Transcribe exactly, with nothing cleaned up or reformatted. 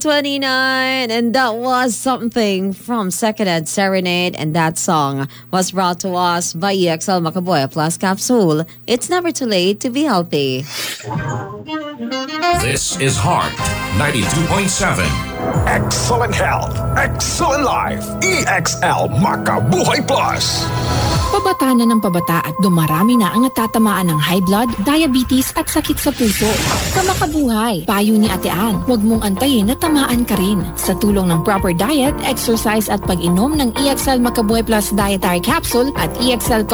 twenty-nine, and that was Something from Secondhand Serenade, and that song was brought to us by E X L Macaboya Plus Capsule. It's never too late to be healthy. This is Heart ninety-two point seven. Excellent health, excellent life. E X L Macabuhay Plus. Pabata na ng pabata at dumarami na ang natatamaan ng high blood, diabetes at sakit sa puso. Kamakabuhay, payo ni Ate Ann, huwag mong antayin na tamaan ka rin. Sa tulong ng proper diet, exercise at pag-inom ng E X L Macabuhay Plus Dietary Capsule at E X L